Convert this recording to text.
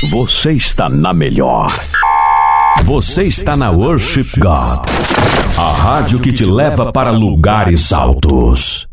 Você está na melhor. Você está na Worship God, a rádio que te leva para lugares altos.